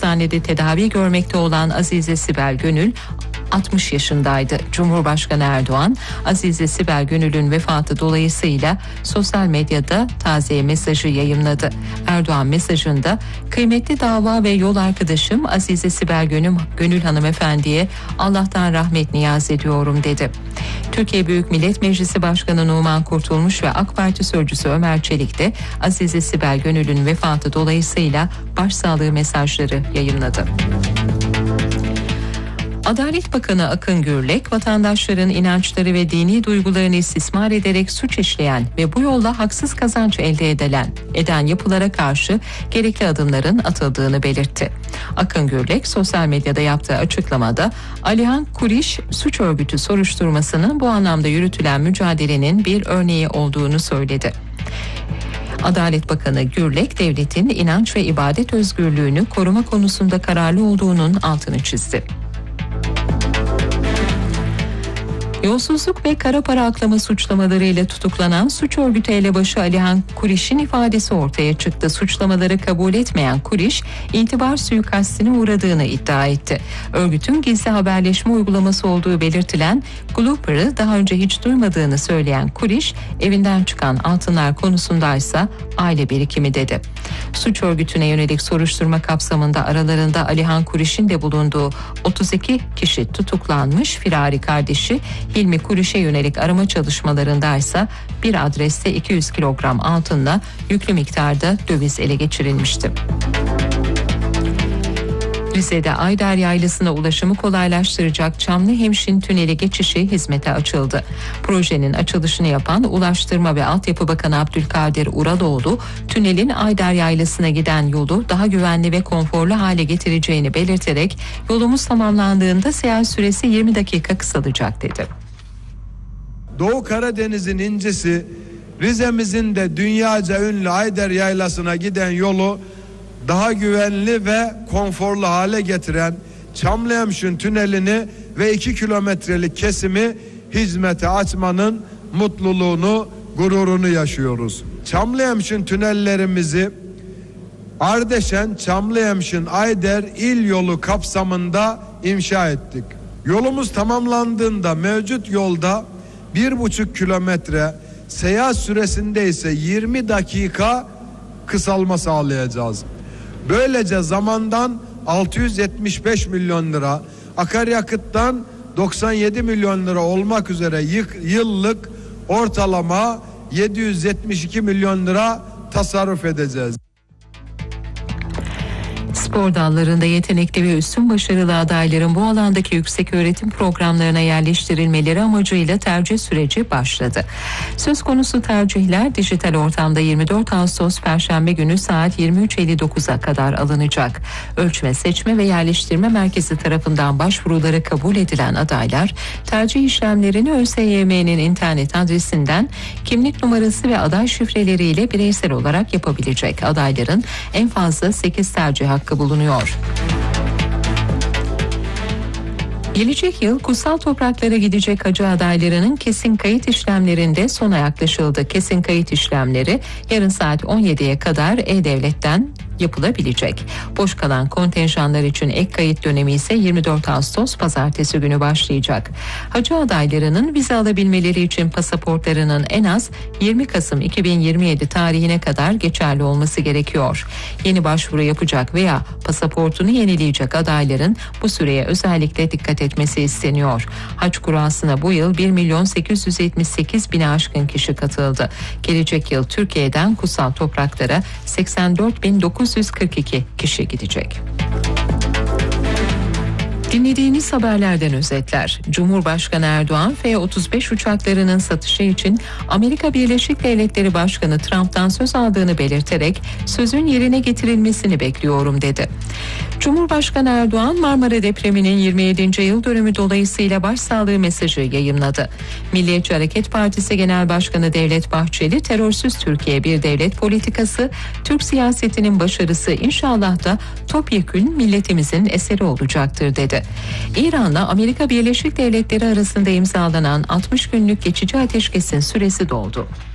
hastanede tedavi görmekte olan Azize Sibel Gönül 60 yaşındaydı. Cumhurbaşkanı Erdoğan, Azize Sibel Gönül'ün vefatı dolayısıyla sosyal medyada taziye mesajı yayımladı. Erdoğan mesajında, kıymetli dava ve yol arkadaşım Azize Sibel Gönül hanımefendiye Allah'tan rahmet niyaz ediyorum dedi. Türkiye Büyük Millet Meclisi Başkanı Numan Kurtulmuş ve AK Parti Sözcüsü Ömer Çelik de Azize Sibel Gönül'ün vefatı dolayısıyla başsağlığı mesajları yayımladı. Adalet Bakanı Akın Gürlek, vatandaşların inançları ve dini duygularını istismar ederek suç işleyen ve bu yolla haksız kazanç elde eden yapılara karşı gerekli adımların atıldığını belirtti. Akın Gürlek, sosyal medyada yaptığı açıklamada, Alihan Kuriş suç örgütü soruşturmasının bu anlamda yürütülen mücadelenin bir örneği olduğunu söyledi. Adalet Bakanı Gürlek, devletin inanç ve ibadet özgürlüğünü koruma konusunda kararlı olduğunun altını çizdi. Yolsuzluk ve kara para aklama suçlamalarıyla tutuklanan suç örgütü elebaşı Alihan Kuriş'in ifadesi ortaya çıktı. Suçlamaları kabul etmeyen Kuriş, itibar suikastine uğradığını iddia etti. Örgütün gizli haberleşme uygulaması olduğu belirtilen Glooper'ı daha önce hiç duymadığını söyleyen Kuriş, evinden çıkan altınlar konusundaysa aile birikimi dedi. Suç örgütüne yönelik soruşturma kapsamında aralarında Alihan Kuriş'in de bulunduğu 32 kişi tutuklanmış. Firari kardeşi Hilmi Kuriş'e yönelik arama çalışmalarındaysa bir adreste 200 kilogram altınla yüklü miktarda döviz ele geçirilmişti. Rize'de Ayder Yaylası'na ulaşımı kolaylaştıracak Çamlıhemşin Tüneli geçişi hizmete açıldı. Projenin açılışını yapan Ulaştırma ve Altyapı Bakanı Abdülkadir Uraloğlu, tünelin Ayder Yaylası'na giden yolu daha güvenli ve konforlu hale getireceğini belirterek, yolumuz tamamlandığında seyahat süresi 20 dakika kısalacak dedi. Doğu Karadeniz'in incisi, Rize'mizin de dünyaca ünlü Ayder Yaylası'na giden yolu daha güvenli ve konforlu hale getiren Çamlıhemşin Tüneli'ni ve 2 kilometrelik kesimi hizmete açmanın mutluluğunu, gururunu yaşıyoruz. Çamlıhemşin tünellerimizi Ardeşen, Çamlıhemşin, Ayder il yolu kapsamında inşa ettik. Yolumuz tamamlandığında mevcut yolda 1,5 kilometre, seyahat süresinde ise 20 dakika kısalma sağlayacağız. Böylece zamandan 675 milyon lira, akaryakıttan 97 milyon lira olmak üzere yıllık ortalama 772 milyon lira tasarruf edeceğiz. Spor dallarında yetenekli ve üstün başarılı adayların bu alandaki yüksek öğretim programlarına yerleştirilmeleri amacıyla tercih süreci başladı. Söz konusu tercihler dijital ortamda 24 Ağustos Perşembe günü saat 23.59'a kadar alınacak. Ölçme, Seçme ve Yerleştirme Merkezi tarafından başvuruları kabul edilen adaylar, tercih işlemlerini ÖSYM'nin internet adresinden kimlik numarası ve aday şifreleriyle bireysel olarak yapabilecek. Adayların en fazla 8 tercih hakkı bulunuyor. Gelecek yıl kutsal topraklara gidecek hacı adaylarının kesin kayıt işlemlerinde sona yaklaşıldı. Kesin kayıt işlemleri yarın saat 17'ye kadar E-Devlet'ten yapılabilecek. Boş kalan kontenjanlar için ek kayıt dönemi ise 24 Ağustos Pazartesi günü başlayacak. Hacı adaylarının vize alabilmeleri için pasaportlarının en az 20 Kasım 2027 tarihine kadar geçerli olması gerekiyor. Yeni başvuru yapacak veya pasaportunu yenileyecek adayların bu süreye özellikle dikkat etmesi isteniyor. Hac kurasına bu yıl 1.878.000'e aşkın kişi katıldı. Gelecek yıl Türkiye'den kutsal topraklara 84.942 kişi gidecek. Dinlediğiniz haberlerden özetler. Cumhurbaşkanı Erdoğan F-35 uçaklarının satışı için Amerika Birleşik Devletleri Başkanı Trump'tan söz aldığını belirterek sözün yerine getirilmesini bekliyorum dedi. Cumhurbaşkanı Erdoğan Marmara depreminin 27. yıl dönümü dolayısıyla başsağlığı mesajı yayımladı. Milliyetçi Hareket Partisi Genel Başkanı Devlet Bahçeli, terörsüz Türkiye bir devlet politikası, Türk siyasetinin başarısı inşallah da topyekün milletimizin eseri olacaktır dedi. İran'la Amerika Birleşik Devletleri arasında imzalanan 60 günlük geçici ateşkesin süresi doldu.